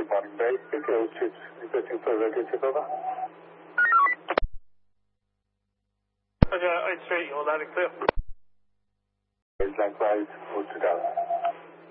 Bombing Bay. Echo ships requesting further tip over. Roger, 83, you're loud and clear. Likewise, hold to Dallas.